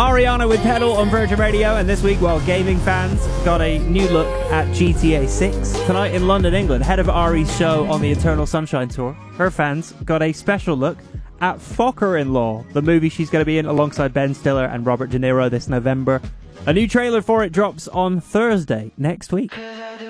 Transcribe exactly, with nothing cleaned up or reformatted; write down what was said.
Ariana with Pedal on Virgin Radio, and this week, well, gaming fans got a new look at G T A six. Tonight in London, England, ahead of Ari's show on the Eternal Sunshine Tour, her fans got a special look at Focker-in-Law, the movie she's going to be in alongside Ben Stiller and Robert De Niro this November. A new trailer for it drops on Thursday next week.